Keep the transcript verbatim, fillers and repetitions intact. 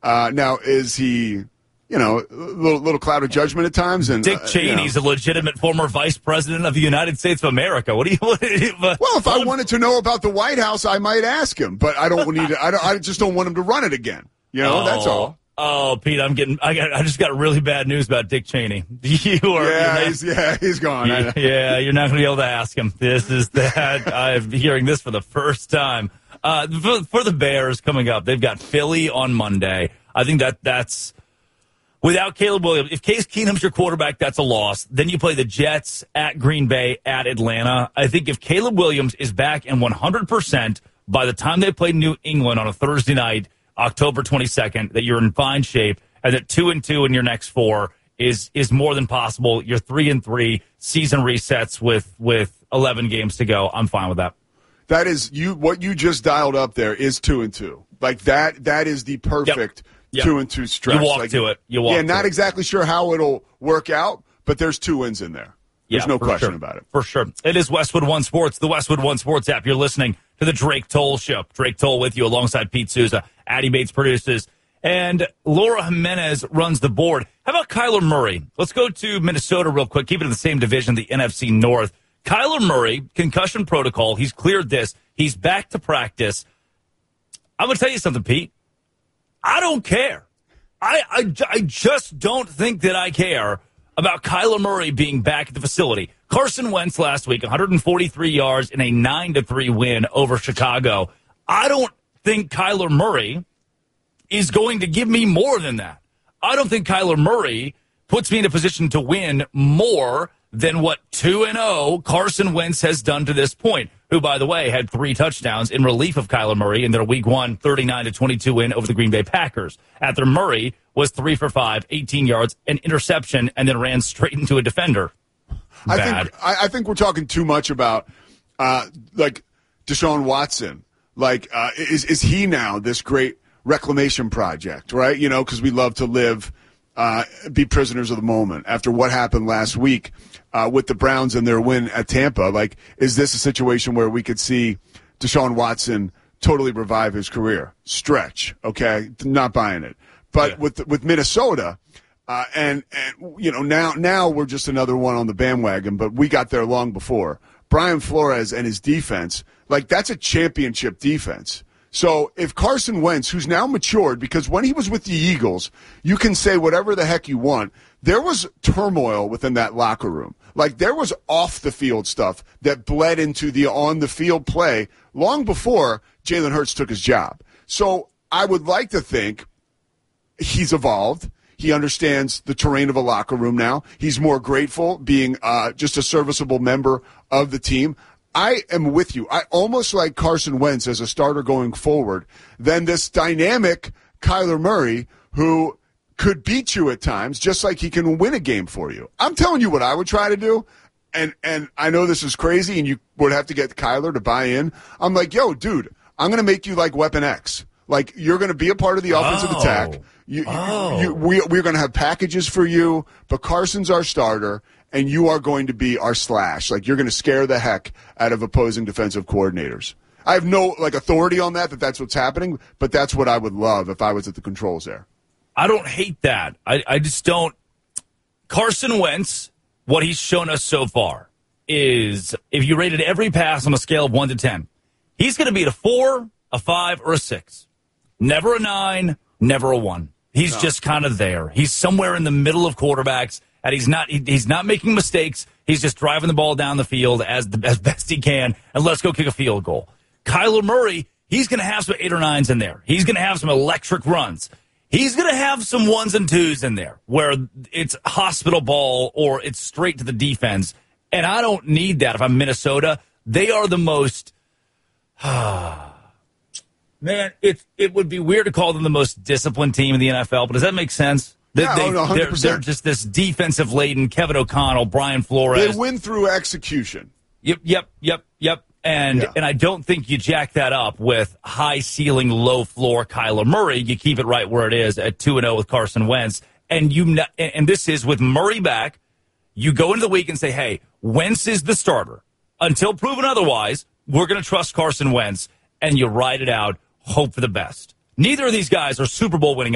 Uh, now, is he, you know, a little, little cloud of judgment at times? And Dick uh, Cheney's you know. a legitimate former vice president of the United States of America. What do you? What do you uh, well, if I wanted to know about the White House, I might ask him, but I don't need to. I, don't, I just don't want him to run it again. You know, oh, that's all. Oh, Pete, I'm getting. I got. I just got really bad news about Dick Cheney. You are. Yeah, not, he's, yeah, he's gone. You, yeah, you're not going to be able to ask him. This is that. I'm hearing this for the first time. Uh, for, for the Bears coming up, they've got Philly on Monday. I think that that's without Caleb Williams. If Case Keenum's your quarterback, that's a loss. Then you play the Jets at Green Bay at Atlanta. I think if Caleb Williams is back and one hundred percent by the time they play New England on a Thursday night, October twenty-second, that you're in fine shape, and that two and two in your next four is is more than possible. You're three and three. Season resets with with eleven games to go. I'm fine with that. That is you. What you just dialed up there is two and two. Like that. That is the perfect yep. Yep. two and two stretch. You walk like, to it. You walk. Yeah, to not it. exactly sure how it'll work out, but there's two wins in there. There's yeah, no question sure. about it. For sure. It is Westwood One Sports, the Westwood One Sports app. You're listening to the Drake Toll Show. Drake Toll with you alongside Pete Souza. Addie Bates produces. And Laura Jimenez runs the board. How about Kyler Murray? Let's go to Minnesota real quick. Keep it in the same division, the N F C North. Kyler Murray, concussion protocol. He's cleared this. He's back to practice. I'm going to tell you something, Pete. I don't care. I, I, I just don't think that I care about Kyler Murray being back at the facility. Carson Wentz last week, one hundred forty-three yards in a nine to three win over Chicago. I don't think Kyler Murray is going to give me more than that. I don't think Kyler Murray puts me in a position to win more than what two and oh Carson Wentz has done to this point, who, by the way, had three touchdowns in relief of Kyler Murray in their week one thirty-nine to twenty-two win over the Green Bay Packers. After Murray was three for five, eighteen yards, an interception, and then ran straight into a defender. I Bad. think I, I think we're talking too much about uh, like Deshaun Watson. Like, uh, is is he now this great reclamation project, right? You know, because we love to live, uh, be prisoners of the moment after what happened last week uh, with the Browns and their win at Tampa. Like, is this a situation where we could see Deshaun Watson totally revive his career? Stretch, okay? Not buying it. But yeah. with with Minnesota, uh, and and you know now now we're just another one on the bandwagon. But we got there long before. Brian Flores and his defense, like that's a championship defense. So if Carson Wentz, who's now matured, because when he was with the Eagles, you can say whatever the heck you want, there was turmoil within that locker room. Like there was off-the-field stuff that bled into the on-the-field play long before Jalen Hurts took his job. So I would like to think he's evolved. He understands the terrain of a locker room now. He's more grateful being uh, just a serviceable member of the team. I am with you. I almost like Carson Wentz as a starter going forward than this dynamic Kyler Murray who could beat you at times just like he can win a game for you. I'm telling you what I would try to do, and and I know this is crazy and you would have to get Kyler to buy in. I'm like, yo, dude, I'm going to make you like Weapon X. Like, you're going to be a part of the offensive oh. attack. You, oh. you, you, we, we're going to have packages for you, but Carson's our starter, and you are going to be our slash. Like, you're going to scare the heck out of opposing defensive coordinators. I have no, like, authority on that, that that's what's happening, but that's what I would love if I was at the controls there. I don't hate that. I, I just don't. Carson Wentz, what he's shown us so far is if you rated every pass on a scale of one to ten, he's going to be at a four, a five, or a six. Never a nine, never a one. He's no. just kind of there. He's somewhere in the middle of quarterbacks, and he's not he, he's not making mistakes. He's just driving the ball down the field as the, as best he can, and let's go kick a field goal. Kyler Murray, he's going to have some eight or nines in there. He's going to have some electric runs. He's going to have some ones and twos in there where it's hospital ball or it's straight to the defense, and I don't need that if I'm Minnesota. They are the most... Man, it it would be weird to call them the most disciplined team in the N F L, but does that make sense? They, yeah, they, no, one hundred percent. They're, they're just this defensive-laden Kevin O'Connell, Brian Flores. They win through execution. Yep, yep, yep, yep. And yeah. and I don't think you jack that up with high ceiling, low floor Kyler Murray. You keep it right where it is at two and oh with Carson Wentz. And you and this is with Murray back, you go into the week and say, hey, Wentz is the starter. Until proven otherwise, we're going to trust Carson Wentz, and you ride it out. Hope for the best. Neither of these guys are Super Bowl winning